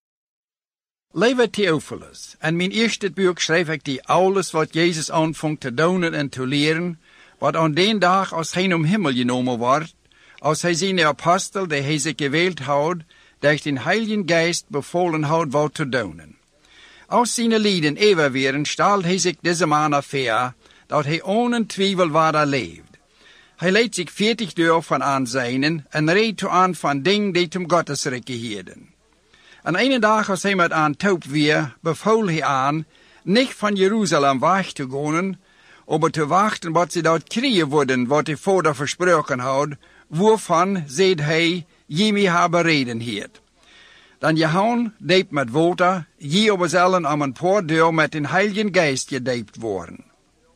Lieve Theophilus, in mijn eerste boek schreef ik die alles wat Jezus aanvangt te doen en te leren, wat aan den dag als hij om hemel genomen wordt, als hij zijn apostel die hij zich gewählt houdt, durch den Heiligen Geist bevolen houdt wat te doen. Als zijn lieden eeuwig wären, stelt hij zich deze man voor, dat hij ohne twijfel waar leeft. Hij leidt zich 40 jaar van aanzijnen en reed toe aan van dingen die zum Gottesrijk gehielden. En een dag als hij met aan taub weer, bevoel hij aan, niet van Jeruzalem weg te gaan, maar te wachten wat ze dat krijgen worden, wat hij voordat versproken had, waarvan, zei hij, je mij hebben reden hield. Dan Johan deed met water, je op zullen om een paar deur met den Heiligen Geist gedoopt worden.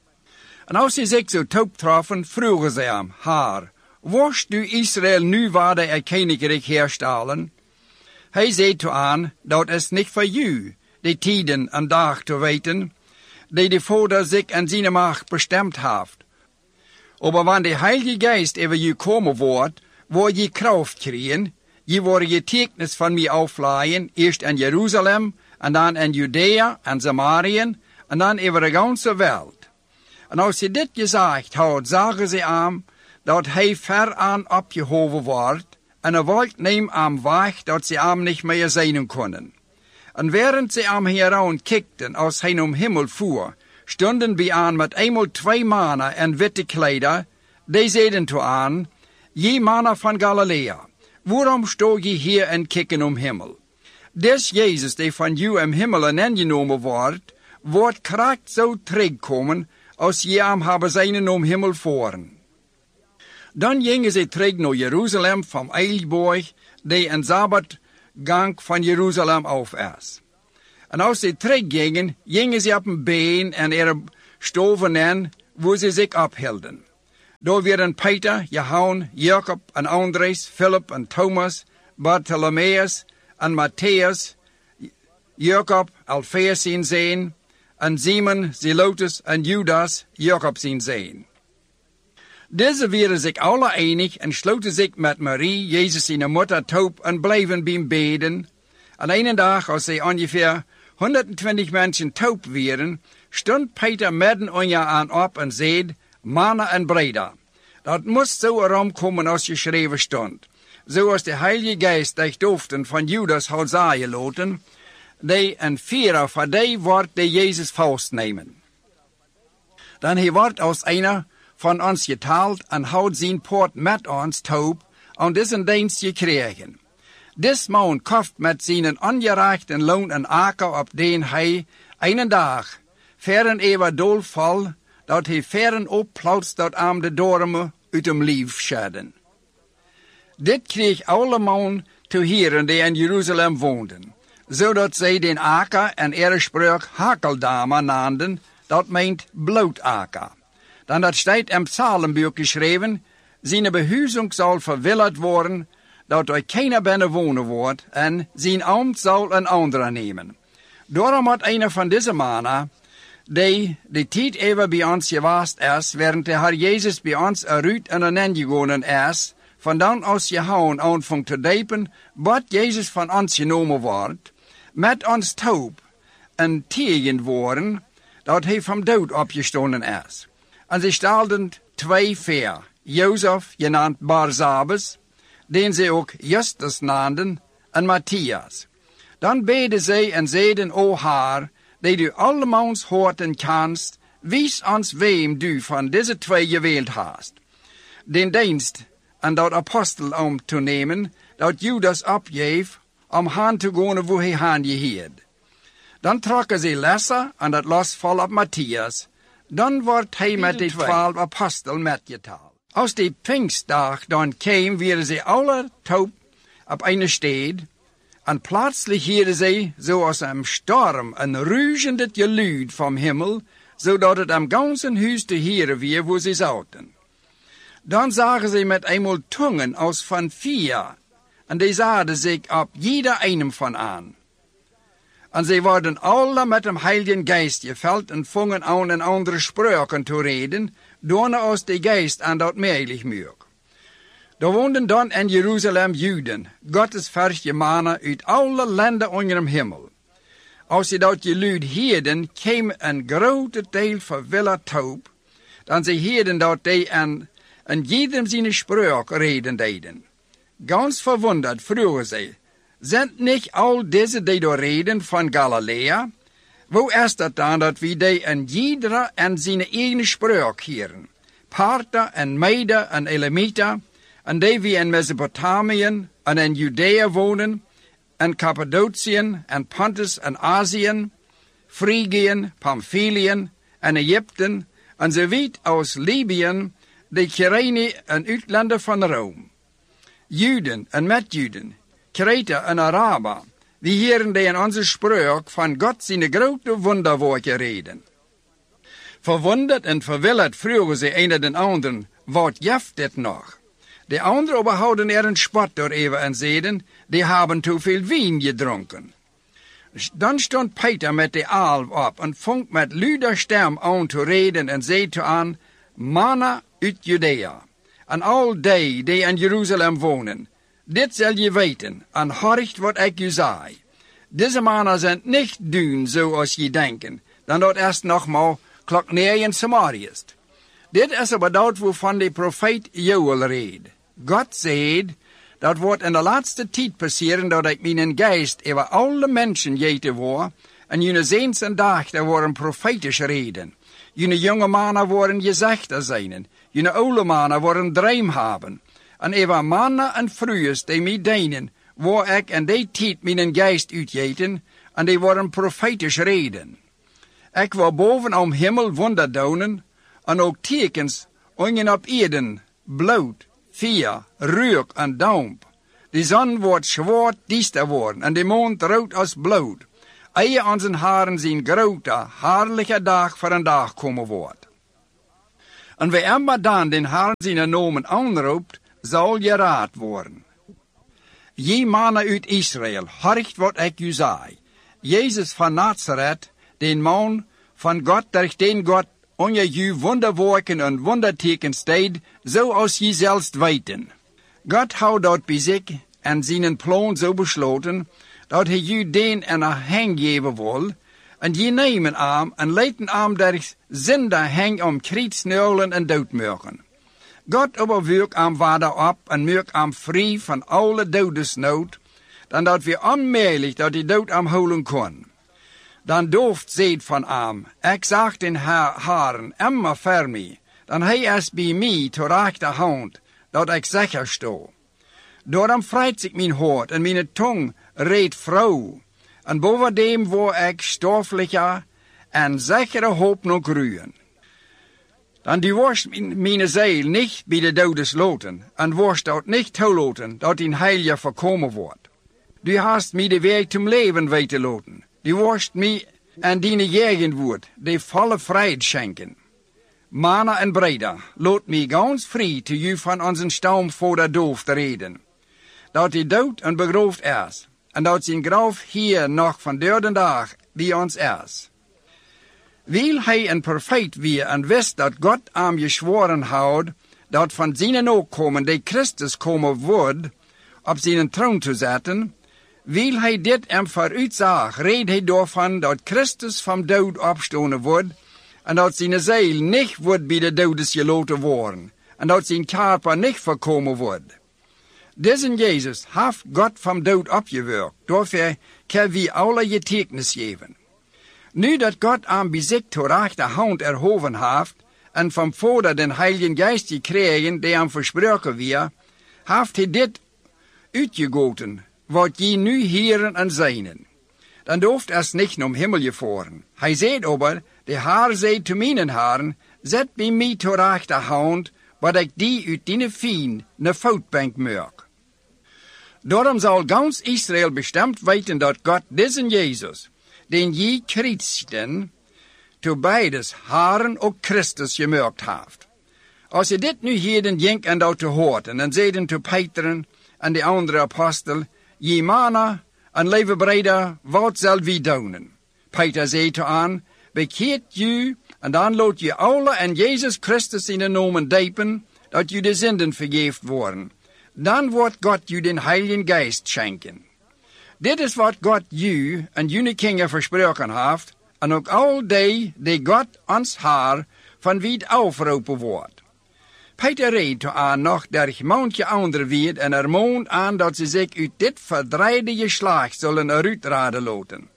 En als ze zich zo taub troffen, vroegen ze hem, haar, worst du Israël nu waarde er koninkrijk herstellen? Hij zei toe aan, dat is niet voor u, de tijden en dag te weten, die de Vader zich en zijn macht bestemd heeft. Maar wanneer de Heilige Geist over je komen wordt, word je kracht krijgen, je wordt je getuigenis van mij afleggen, eerst in Jeruzalem, en dan in Judea en Samaria, en dan over de ganze wereld. En als hij dit gezegd had, zagen ze hem, dat hij ver aan opgehoven wordt, en een wolk neemt hem weg, dat ze hem niet meer zien konden. En während ze hem hieraan kijkten, als hij om hemel voer, stonden bij aan met eenmaal 2 mannen in witte kleider, die zeiden toe aan, je mannen van Galilea, waarom sto je hier en kijken om hemel? Des Jezus, die van jou om hemel ingenomen wordt kracht zo terugkomen, als je hem hebben zijn om hemel voeren. Dan gingen ze terug naar Jeruzalem van Eilborg, die een Sabbatgang van Jeruzalem af is. En als ze teruggingen, gingen ze op een been en stoven in, waar ze zich ophielden. Daar werden Peter, Johannes, Jacob en Andres, Philip en Thomas, Bartholomeus en Matthäus, Jacob, Alfeus zijn zoon, en Simon, Zelotes en Judas, Jacob zijn zoon. Deze werden zich alle enig en sloten zich met Marie, Jezus zijn moeder, op en bleven bij hem beden. En een dag, als ze ongeveer 120 mensen taub werden, stond Peter midden onder aan op en zei, Mannen en Brüder, dat moest zo erom komen als geschreven stond. Zoals de Heilige Geest dich doofden van Judas had zaaien laten, die en vierer van die wordt de Jezus vastnemen. Dan hij wordt als einer van ons getaald en houdt zijn poort met ons taub en deze dienst gekregen. Dis man kocht met zijn ongerechten loon en aker op den hij een dag veren eeuwen doolval, dat hij veren opplautst dat aan de dormen uit hem lief scheden. Dit kreeg alle man te heren die in Jeruzalem woonden, zodat zij den aker en erespreuk Hakeldama naamden, dat meent bloedaker. Dan dat staat in Psalmboek geschreven, zijn behuizing zal verwilderd worden, dat er keiner binnen wonen wordt, en zijn ambt zal een andere nemen. Daarom had een van deze mannen, die de tijd even bij ons geweest is, während de Heer Jezus bij ons eruit en erin gegaan is, vandaan als Jehouden aanvangt te diepen, wat Jezus van ons genomen wordt, met ons taub en tegen worden, dat hij van dood opgestonden is. En ze stelden 2 veer, Jozef, genaamd Barsabas, den ze ook Justus naamden, en Matthias. Dan beden zij en zeiden, O Heer, die du allemans hoorten kanst, wies ons wem du van deze 2 geweeld hast. Den dienst en dat apostel om te nemen, dat Judas opgeef, om haan te gaan waar hij haan geheerd. Dan trokken ze lessen en dat los vol op Matthias. Dan wordt hij met de 12 apostel metgetaald. Als de Pfingstdag dan kwam, werden ze alle taub op een stad, en plötzlich hoorden ze, zoals een storm, een ruischend geluid van hemel, zodat het am ganzen huis te horen weer, waar ze zaten. Dan zagen ze met eenmaal tongen als van vuur, en die zaden zich op jeder einem van aan. En ze worden alle met dem Heiligen Geist gevuld en vongen aan een andere spreuken te reden, door als de Geist aan dat mogelijk maakt. Er woonden dan in Jeruzalem Juden, Gottes verse mannen uit alle landen onder hem hemel. Als ze dat geluid hoorden, kwam een grote deel verwilderd taub, dan ze hoorden dat die en jedem zijn spreuk reden deden. Ganz verwunderd vroegen ze, zijn niet al deze die door reden van Galilea? Wo is dat dan dat we die en iedere en zijn eigen spreuk horen? Parther en Mede en Elamita, en die wie in Mesopotamië en in Judea wonen, en Cappadociën en Pontus en Azië, Phrygiën, Pamphyliën en Egypten, en zo wiet als Libië, de Kyrene en uitlanden van Rome. Juden en met Juden, Kreta en Araber, wie heren die in onze spreuk van God zijn grote wonderwerken reden. Verwunderd en verwilderd vroegen ze een den anderen, wat jeft dit nog? De anderen behouden er een spot door even en zeiden, die hebben te veel wien gedronken. Dan stond Peter met de alf op en vond met luider stem aan te reden en zei te aan, mannen uit Judea, en al die in Jeruzalem wonen, dit zal je weten, en hoort wat ik u zei. Deze mannen zijn niet doen zoals je denken, dan dat is nogmaals klok neer in Samarië. Dit is aber dat waarvan de profeet Joel reed. God zei, dat wordt in de laatste tijd passeren, dat ik mijn geest over alle mensen jeten word, en jullie zeens en dag, daar worden profetisch reden. Jullie jonge mannen worden gezichter zijn, jullie oude mannen worden dream hebben. En over mannen en vrouwen die mij dienen, waar ik in die tijd mijn geest uitjeten, en die worden profetisch reden. Ik wil bovenom hemel wonderdonen, en ook tekens ongen op eden, bloed, vuur, reuk en damp. De zon wordt zwart diester worden, en de mond rood als bloed. eer onze haren zijn grote, haarlijke dag voor een dag komen wordt. En wie immer dan den Herrn zijn nomen aanroept, zal je raad worden. Je mannen uit Israël, hoort wat ik u zei. Jezus van Nazareth, den man van God, durch den God onder je wonderwerken en wondertekens deed, zoals je zelfs weten. God houdt dat bij zich en zijn plan zo besloten, dat hij je den een hang geven wil, en je nemen aan en leiden aan durch zinder hang om krietsneulen en doodmerken. God overwerkt aan waarde op en merkt aan vrij van alle dodesnood, dan dat we onmiddellijk dat die dood aanhouden kon. Dan dooft zeed van aan, ik zag den Herren immer voor mij, dan hij is bij mij te rechterhand, dat ik zeker sto. Daarom vreit zich mijn hart en mijn tong reed vrouw, en bovendien word ik stoffelijker en zekere hoop nog groeien. Dan die worst mijn ziel niet bij de dodes loten, en worst dat niet toelaten dat in heilige voorkomen wordt. Du hast mij de weg zum leven weten loten. Die worst mij en die jegen wordt, die volle vrijheid schenken. Mannen en breder, laat mij ganz vrij te u van onze stam voor de doof te reden. Dat hij dood en begroofd is, en dat zijn graf hier nog van derde dag bij ons is. Wil hij een profeet weer en wist dat God aan je zworen houdt, dat van zijn opkomen de Christus komen wordt, op zijn troon te zetten, wil hij dit hem vooruitzag, reed hij daarvan dat Christus van dood opstonen wordt, en dat zijn ziel niet wordt bij de dodes gelaten worden, en dat zijn körper niet voorkomen wordt. Deze Jezus heeft God van dood opgewerkt, daarvoor kan we alle getuigenis geven. Nu dat God aan bij zich te rechterhand erhoven heeft, en van Vader den Heiligen Geist gekregen, die hem versproken weer, heeft hij dit uitgegoten, wat je nu heren en zijnen. Dan dooft es niet om hemel gevoeren. Hij zei aber, de Heer zei te mijn heren, zet bij mij te rechterhand, wat ik die uit die vien ne voetbank merk. Daarom zal ganz Israël bestemd weten dat God deze Jezus, den je Christen, to beides Herren ook Christus gemerkt heeft. Als je dit nu heden jenk en dat te horen, en zeiden te Peter en de andere apostel, je mannen en leven breder, wat zal wie doen? Peter zei te aan, bekeert je, en dan laat je alle en Jezus Christus in de nomen diepen, dat je de zinden vergeeft worden. Dan wordt God je den Heiligen Geist schenken. Dit is wat God je en jullie kinderen versproken heeft, en ook al die God ons Heer van wie afroepen wordt. Peter reed aan nog der manche andere weer en er moont aan dat ze zich uit dit verdreide geslacht zullen eruitraden laten.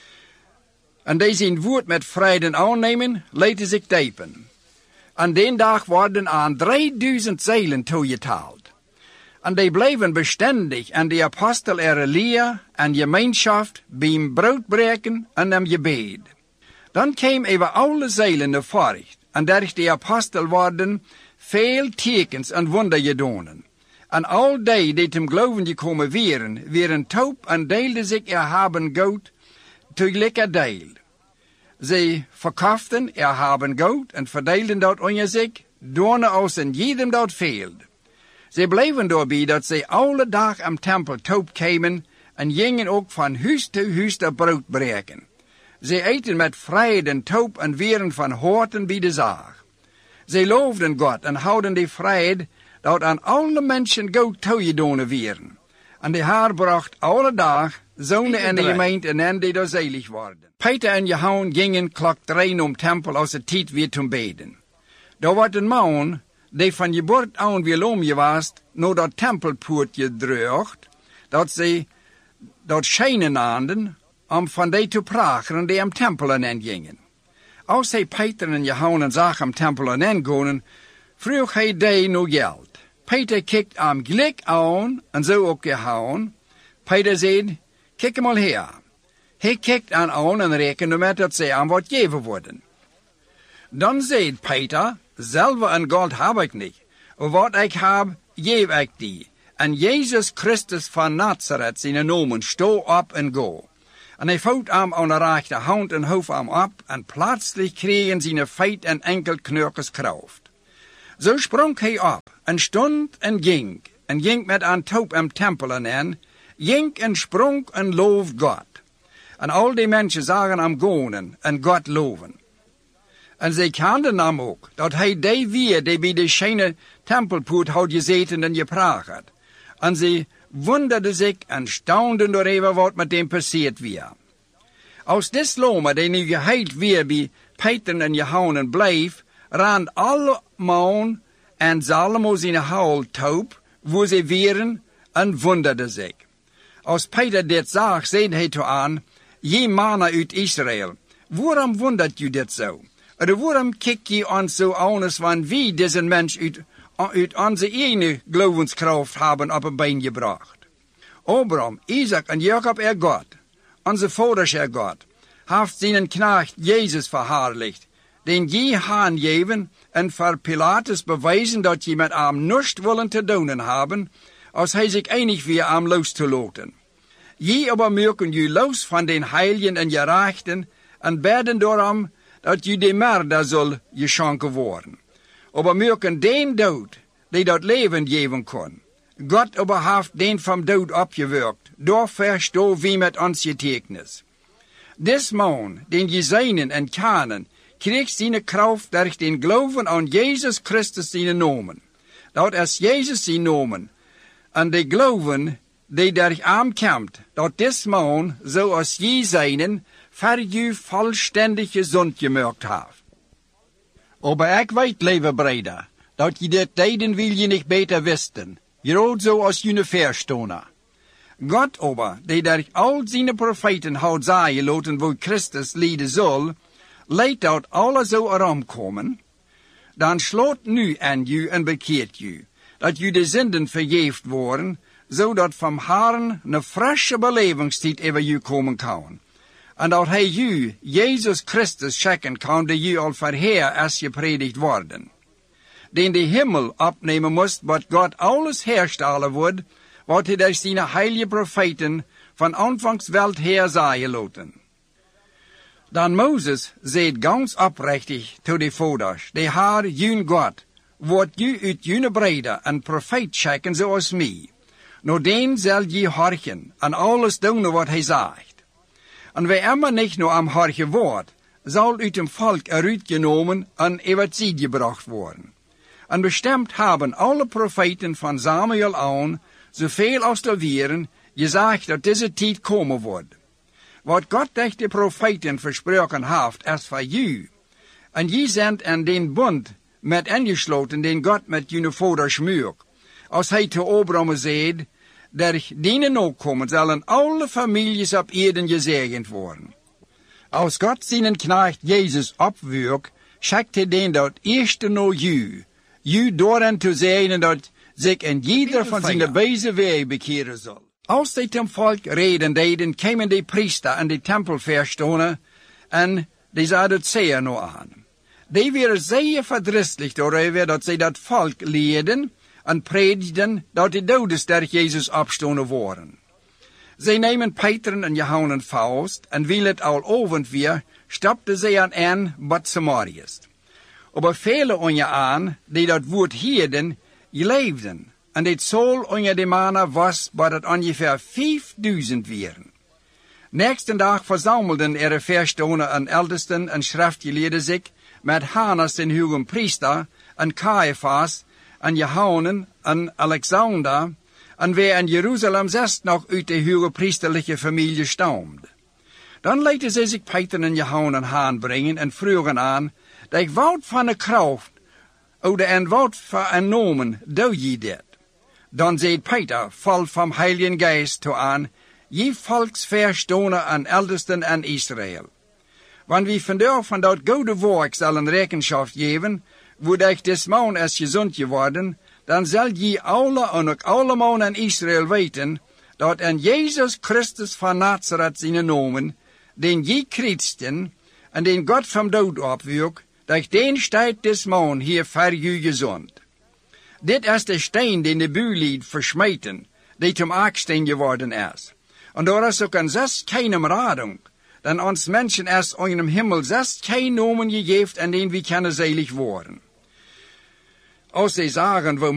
En die zijn woord met vrijden aannemen, laten zich diepen. Aan die dag worden aan 3000 zeilen toegetaald. En die bleven bestendig en de apostel leer en gemeenschap beim broodbreken en hem gebed. Dan kwam over alle zeilen de voort, en durch de apostel worden veel tekens en wonder gedaan. En al die hem geloven gekomen wären taub en deelden zich erhaben goud tegelijker deel. Zij verkauften erhaben goud en verdeelden dat onder zich, doorne als en jedem dat veelde. Zij bleven daarbij dat zij alle dag am tempel taub kwamen en gingen ook van huis te huis dat brood breken. Zij eten met vrijheid en taub en wären van horten bij de zaag. Zij loofden God en houden de vrijheid dat aan alle mensen goed toegedaan wären. En de Heer bracht alle dag zonen en de gemeente en die daar zelig worden. Peter en Johannes gingen klok 3 om tempel als het tijd weer te beden. Daar wordt een man die van geboorte aan weer omgewaast, naar dat tempelpoortje dreigt, dat ze dat schijnen aanden, om van die te pragen die am tempelen en gingen. Als hij Peter en Johannes zag am tempelen en gaan, vroeg hij die nog geld. Peter kijkt am gelijk aan, en zo ook Johannes. Peter zei, kijk mal her. Hij kijkt aan en rekende met dat zij aan wat geven worden. Dan zei Peter, zelve en gold heb ik niet. Wat ik heb, geef ik die. En Jezus Christus van Nazareth zijn nomen, sto op en go. En hij vouwt hem aan de rechterhand en hoofd hem op, en plötzlich kregen zijn feit en enkelknurkers kracht. Zo sprong hij op, en stond en ging met een toop en tempelen en ging en sprong en looft God. En al die mensen zagen hem gaan en God loven. En zij kenden hem ook, dat hij die weer die bij de schijne tempelpoort had gezeten en gepraat had. En zij wonderden zich en staunden door even wat met hem passiert weer. Als dit loma die nu geheild weer bij Peter en Johannes bleef, ran alle man en Salomo zijn huil taub, wo zij waren, en wonderden zich. Als Peter dit zag, zei hij toe aan, je mannen uit Israël, waarom wondert u dit zo? Of waarom kijk je ons zo anders, want wie deze mens uit onze eigen geloofskracht hebben op een been gebracht? Abraham, Isaac en Jacob God, onze vaders God, heeft zijn knecht Jezus verherrlicht, den je aangeven en voor Pilatus bewijzen dat je met hem niets willen te doen hebben, als hij zich einig weer hem los te laten. Je aber merken je los van den heiligen en gerechten en bidden door hem dat je de murder zal geschonken worden. Aber merken den dood die dat leven geven kon. God aber heeft den van dood opgewerkt, door verstoor wie met ons getekend. Des man, den gezeinen en kanen, kreeg zijn kracht durch den geloven aan Jezus Christus zijn nomen. Dat is Jezus zijn nomen. En de geloven die durch hem komt, dat des man, zoals je zijnen, voor je vollständig gezond gemaakt heeft. Aber ik weet, lieve breder, dat je dit tijden wil je niet beter wisten, groot zoals je verstonen. God aber, die durch al zijn profeten had zeggen laten wo Christus lijden zal, leidt dat alle zo erom komen, dan sloot nu aan u en bekeert u, dat u de zinden vergeefd worden, zodat van Herren een frisse belevingstijd over u komen kan. En dat hij u, Jezus Christus, checken kan, die u al verheer als gepredikt worden. Den de hemel opnemen moest, wat God alles herstellen wordt, wat hij door zijn heilige profeten van aanvangs welt her zeggen laten. Dan Moses zei ganz oprechtig tot de vaders, de Heer, jun God, wordt u uit june breder een profeet checken zoals mij. Nou den zal je horchen en alles doen wat hij zegt. En wie immer niet naar hem horchen wordt, zal uit hem volk eruit genomen en eventueel gebracht worden. En bestemd hebben alle profeten van Samuel aan, zoveel als er waren, gezegd dat deze tijd komen wordt. Wat God durch de profeten versproken heeft, is voor u. En je zendt aan den bund met ingesloten, den God met jullie vaders maakt. Als hij te Abraham zei, durch die nakomen zullen alle families op Erden gezegend worden. Als God zijn knecht Jezus opwerkt, schickt hij den dat eerste naar u door hen te zeggen dat zich in ieder van zijn wijze weg bekeren zal. Als die ten volk reden deden, kwamen de priester en de tempelverstoner en die zouden het zeer nou aan. Die waren zeer verdrietig daarover dat zij dat volk leerden en predikten dat de doden sterk Jezus opstonden worden. Zij nemen Peter en Johannes vast en wil het al ovend weer, stapten zij aan bad Samariërs. Aber vele onder aan, die dat woord hierden, leefden. En dit zal onder de mannen was, waar het ongeveer 5000 waren. Nächsten dag verzamelden er verstoner en eldesten en schriftgeleerden zich met Hannas den hoge priester en Caiaphas en Johannes en Alexander en wie in Jeruzalem zest nog uit de hoge priesterlijke familie stamde. Dan lieten zij zich Peter en Johannes aanbrengen en vroegen aan, dat ik woud van de kracht, oder en woud van een nomen, doe je dit? Dan zei Peter, vol van Heiligen Geest toe aan, je volksverstoner en eldesten en Israël. Want wie vandaag van dat goede werk zullen rekenschap geven, woordelijk des man is gezond geworden, dan zal je alle en ook alle man in Israël weten, dat in Jezus Christus van Nazareth zijn nomen, den je christen en den God van dood opwerkt, dat den staat des man hier voor je gezond. Dit is de steen den de buurlied versmeten, die zum Aksteen geworden is. Und da ist auch an selbst keine Radung, denn uns Menschen erst in dem Himmel selbst kein Nomen gegeben, an den wir können selig worden. Als sie sagen, wir